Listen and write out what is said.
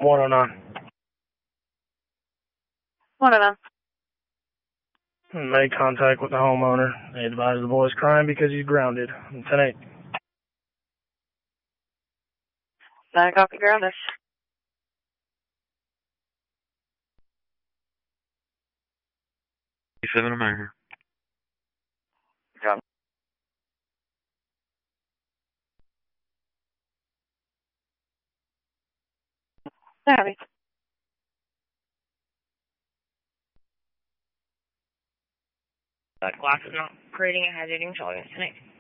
109. 109. Made contact with the homeowner. They advised the boy's crying because he's grounded. 10-8. 9 copy grounded. 7 America. Got it. Savvy. Glass is not creating a hazard in intelligence tonight.